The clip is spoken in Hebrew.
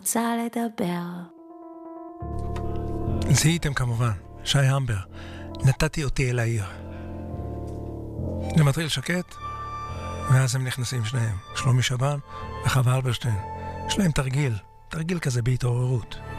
רוצה לדבר. זיהיתם כמובן, שי המבר, נתתי אותי אל העיר. למטריל שקט, ואז הם נכנסים שניהם, שלומי שבן וחווה אלברשטיין. יש להם תרגיל כזה בהתעוררות.